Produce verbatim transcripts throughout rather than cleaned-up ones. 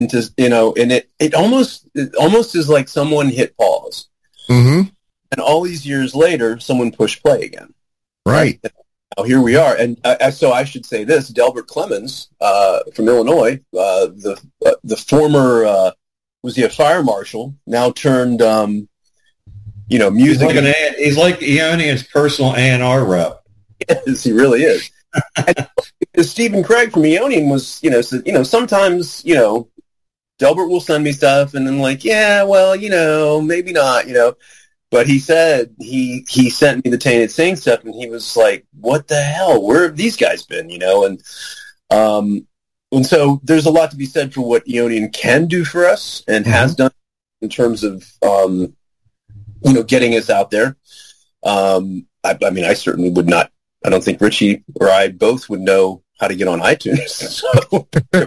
to, you know, and it, it almost, it almost is like someone hit pause. Mm-hmm. And all these years later, someone pushed play again. Right. And now here we are. And uh, so I should say this, Delbert Clemens uh, from Illinois, uh, the uh, the former, uh, was he a fire marshal, now turned, um, you know, music. He's like, an a- he's like Eonian's personal A and R rep. Yes, he really is. And Stephen Craig from Eonian was, you know, so, you know, sometimes, you know, Delbert will send me stuff and then like, yeah, well, you know, maybe not, you know. But he said he he sent me the Tainted Saints stuff, and he was like, "What the hell? Where have these guys been?" You know, and um, and so there's a lot to be said for what Eonian can do for us and mm-hmm. has done in terms of um, you know, getting us out there. Um, I, I mean, I certainly would not. I don't think Richie or I both would know how to get on iTunes. So,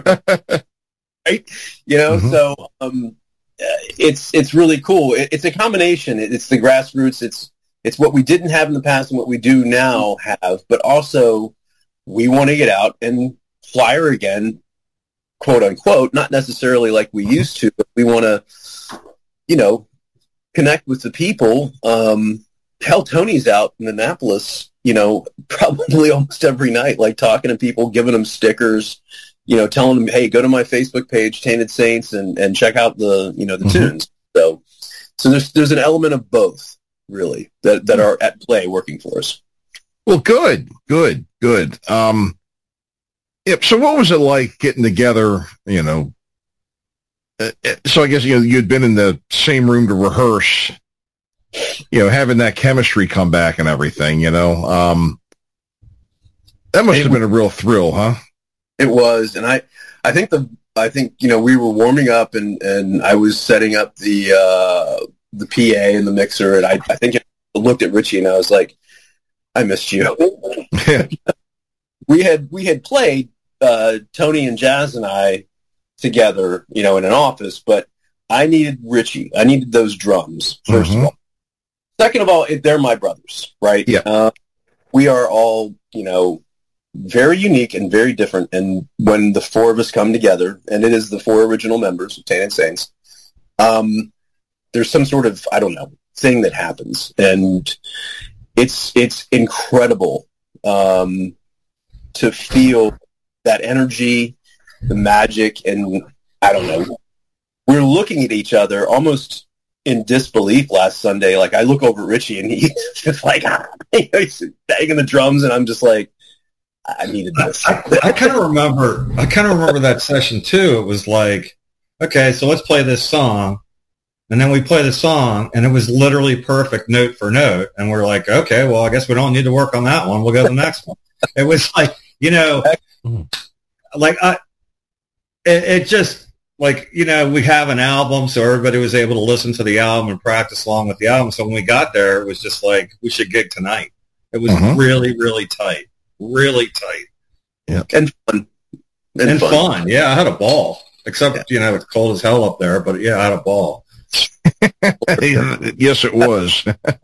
right? You know, mm-hmm. so. Um, It's it's really cool. It, it's a combination. It, it's the grassroots. It's it's what we didn't have in the past and what we do now have. But also, we want to get out and flyer again, quote unquote. Not necessarily like we used to, but we want to, you know, connect with the people. Um, hell, Tony's out in Annapolis, you know, probably almost every night, like talking to people, giving them stickers. You know, telling them, hey, go to my Facebook page, Tainted Saints, and, and check out the, you know, the mm-hmm. tunes. So, so there's there's an element of both, really, that, that are at play working for us. Well, good, good, good. Um, yeah, so what was it like getting together, you know? Uh, so I guess, you know, you'd been in the same room to rehearse, you know, having that chemistry come back and everything, you know? Um, that must have been a real thrill, huh? It was, and I, I think the, I think you know, we were warming up, and, and I was setting up the uh, the P A and the mixer, and I, I think I looked at Richie and I was like, I missed you. we had we had played uh, Tony and Jazz and I together, you know, in an office, but I needed Richie. I needed those drums first mm-hmm. of all. Second of all, it, they're my brothers, right? Yeah, uh, we are all, you know, very unique and very different. And when the four of us come together, and it is the four original members of Tainted Saints, um, there's some sort of, I don't know, thing that happens. And it's it's incredible um, to feel that energy, the magic, and I don't know. We're looking at each other almost in disbelief last Sunday. Like, I look over at Richie, and he's just like, ah, he's banging the drums, and I'm just like, I needed this. I, I kind of remember. I kind of remember that session too. It was like, okay, so let's play this song, and then we play the song, and it was literally perfect note for note. And we're like, okay, well, I guess we don't need to work on that one. We'll go to the next one. It was like, you know, like I, it, it just like you know, we have an album, so everybody was able to listen to the album and practice along with the album. So when we got there, it was just like we should gig tonight. It was uh-huh. really, really tight. Really tight. Yeah. And fun. And, and fun. fun. Yeah, I had a ball. Except, yeah. you know, it's cold as hell up there, but yeah, I had a ball. Yes, it was.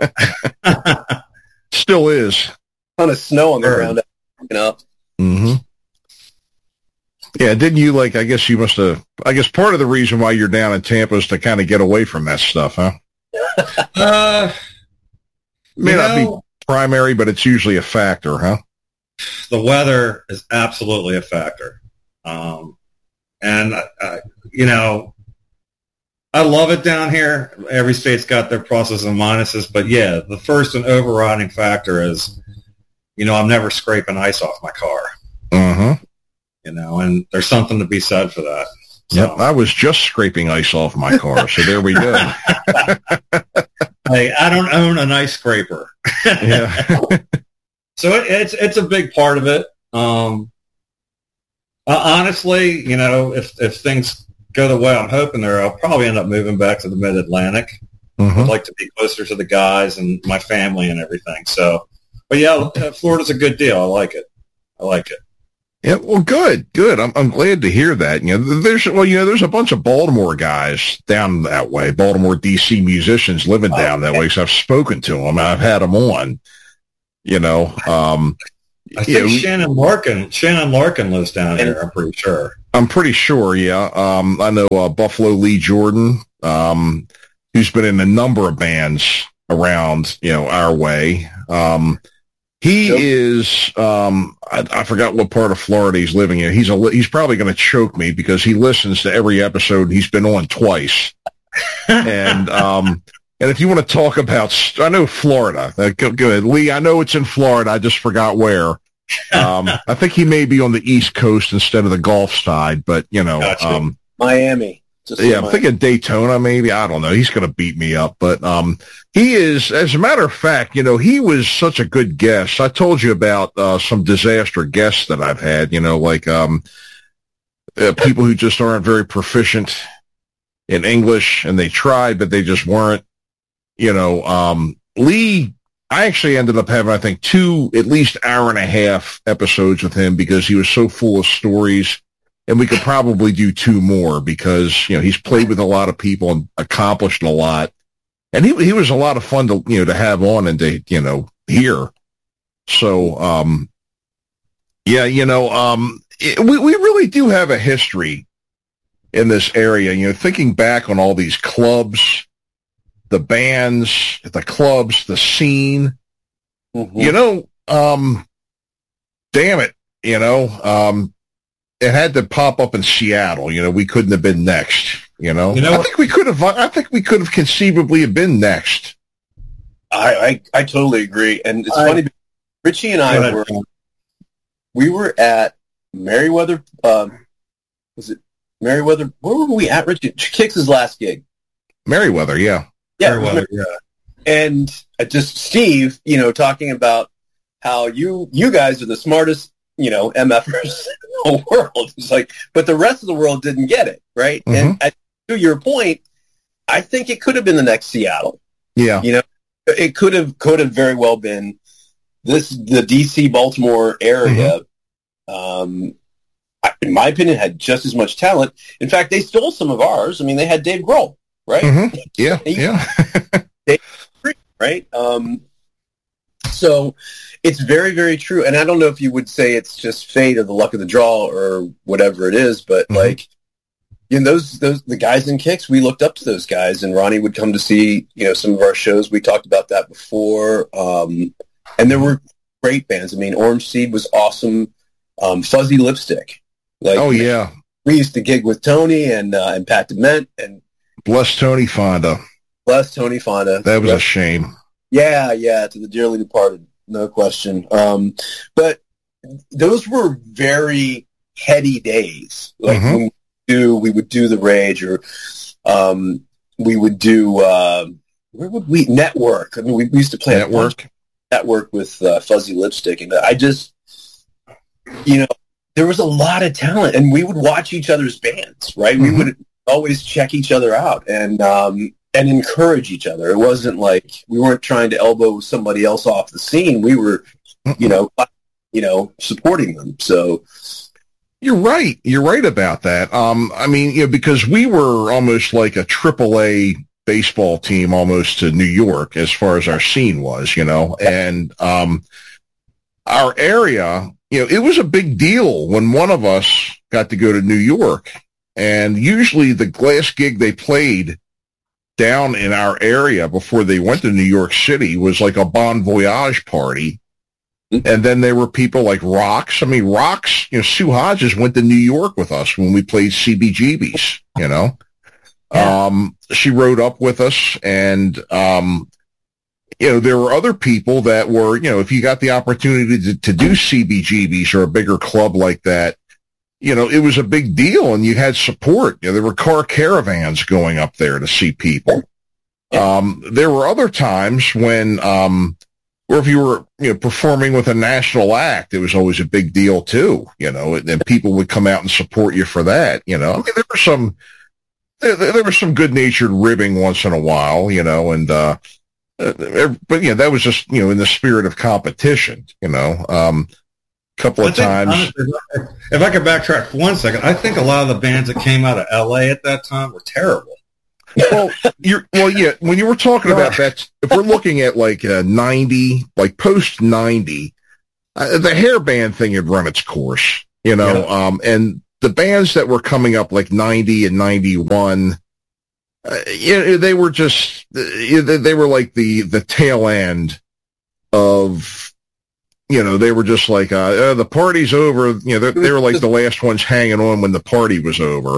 Still is. A ton of snow on the ground. You know? Mm-hmm. Yeah, didn't you, like, I guess you must have, I guess part of the reason why you're down in Tampa is to kind of get away from that stuff, huh? uh, May not know, be primary, but it's usually a factor, huh? The weather is absolutely a factor. Um, and, uh, you know, I love it down here. Every state's got their pluses and minuses. But, yeah, the first and overriding factor is, you know, I'm never scraping ice off my car. Uh-huh. You know, and there's something to be said for that. So. Yep, I was just scraping ice off my car, so there we go. Hey, I don't own an ice scraper. Yeah. So it, it's it's a big part of it. Um, uh, honestly, you know, if if things go the way I'm hoping there, I'll probably end up moving back to the Mid-Atlantic. Mm-hmm. I'd like to be closer to the guys and my family and everything. So, but yeah, Florida's a good deal. I like it. I like it. Yeah, well, good, good. I'm I'm glad to hear that. You know, there's well, you know, there's a bunch of Baltimore guys down that way, Baltimore, D C musicians living down that way. So I've spoken to them. I've had them on. You know, um, I think you know, Shannon Larkin, Shannon Larkin lives down here. I'm pretty sure. I'm pretty sure, yeah. Um, I know uh, Buffalo Lee Jordan, um, who's been in a number of bands around, you know, our way. Um, he yep. is, um, I, I forgot what part of Florida he's living in. He's a, he's probably going to choke me because he listens to every episode. He's been on twice. and, um, and if you want to talk about, I know Florida, uh, go, go ahead. Lee, I know it's in Florida. I just forgot where. um, I think he may be on the East Coast instead of the Gulf side, but you know, gotcha. um, Miami. Just yeah, I'm Miami. thinking Daytona, maybe. I don't know. He's going to beat me up, but um, he is. As a matter of fact, you know, he was such a good guest. I told you about uh, some disaster guests that I've had. You know, like um, uh, people who just aren't very proficient in English, and they tried, but they just weren't. You know, um, Lee. I actually ended up having, I think, two, at least hour and a half episodes with him because he was so full of stories, and we could probably do two more because, you know, he's played with a lot of people and accomplished a lot. And he he was a lot of fun to, you know, to have on and to, you know, hear. So, um, yeah, you know, um, it, we, we really do have a history in this area, you know, thinking back on all these clubs, the bands, the clubs, the scene, mm-hmm. you know, um, damn it, you know, um, it had to pop up in Seattle. You know, we couldn't have been next, you know, you know I think we could have, I think we could have conceivably have been next. I, I, I totally agree. And it's I, funny, Richie and I were, we were at Merriweather, um, was it Merriweather? Where were we at, Richie? Kix's last gig. Merriweather, yeah. Yeah, well, yeah, and just Steve, you know, talking about how you you guys are the smartest, you know, MFers in the world. It's like, but the rest of the world didn't get it, right? Mm-hmm. And at, to your point, I think it could have been the next Seattle. Yeah, you know, it could have could have very well been this the D C Baltimore area. Mm-hmm. Um, in my opinion, had just as much talent. In fact, they stole some of ours. I mean, they had Dave Grohl. Right? Mm-hmm. Yeah, yeah. Right? Um, so it's very, very true. And I don't know if you would say it's just fate or the luck of the draw or whatever it is, but mm-hmm. like, you know, those, those, the guys in Kix, we looked up to those guys, and Ronnie would come to see, you know, some of our shows. We talked about that before. Um, and there were great bands. I mean, Orange Seed was awesome. Um, Fuzzy Lipstick. Like, oh, yeah. We used to gig with Tony and, uh, and Pat Dement, and bless Tony Fonda. Bless Tony Fonda. That was yep. a shame. Yeah, yeah, to the dearly departed, no question. Um, but those were very heady days. Like mm-hmm. when we do, we would do the Rage, or um, we would do uh, where would we network? I mean, we, we used to play network, network with uh, Fuzzy Lipstick, and I just, you know, there was a lot of talent, and we would watch each other's bands, right? Mm-hmm. We would always check each other out and um, and encourage each other. It wasn't like we weren't trying to elbow somebody else off the scene. We were, you know, you know, supporting them. So you're right. You're right about that. Um, I mean, you know, because we were almost like a triple A baseball team, almost to New York, as far as our scene was, you know, and um, our area, you know, it was a big deal when one of us got to go to New York. And usually the last gig they played down in our area before they went to New York City was like a Bon Voyage party. Mm-hmm. And then there were people like Rox. I mean, Rox, you know, Sue Hodges went to New York with us when we played C B G B's, you know. Yeah. Um, she rode up with us, and, um, you know, there were other people that were, you know, if you got the opportunity to, to do C B G B's or a bigger club like that, you know, it was a big deal, and you had support. You know, there were car caravans going up there to see people. Um, there were other times when, um, or if you were, you know, performing with a national act, it was always a big deal too, you know, and, and people would come out and support you for that, you know. I mean, there were some, there, there was some good-natured ribbing once in a while, you know, and, uh, uh but, you know, that was just, you know, in the spirit of competition, you know. Um, couple of think, times. Honestly, if I could backtrack for one second, I think a lot of the bands that came out of L A at that time were terrible. Well, you're, well, yeah, when you were talking about that, if we're looking at like uh, ninety, like post ninety, uh, the hair band thing had run its course, you know, yeah. um, and the bands that were coming up like ninety and ninety-one, uh, you know, they were just, uh, they were like the, the tail end of, you know, they were just like, uh, uh, the party's over. You know, they, they were like the last ones hanging on when the party was over.